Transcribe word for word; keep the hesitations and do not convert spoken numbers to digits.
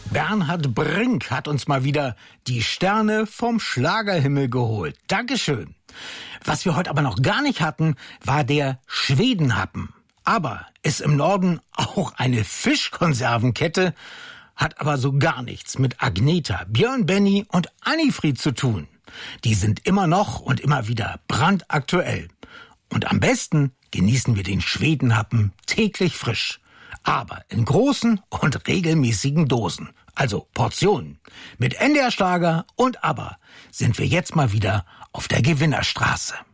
Bernhard Brink hat uns mal wieder die Sterne vom Schlagerhimmel geholt. Dankeschön. Was wir heute aber noch gar nicht hatten, war der Schwedenhappen. Aber ist im Norden auch eine Fischkonservenkette, hat aber so gar nichts mit Agneta, Björn Benny und Annifried zu tun. Die sind immer noch und immer wieder brandaktuell. Und am besten genießen wir den Schwedenhappen täglich frisch. Aber in großen und regelmäßigen Dosen. Also Portionen. Mit N D R Schlager und ABBA sind wir jetzt mal wieder auf der Gewinnerstraße.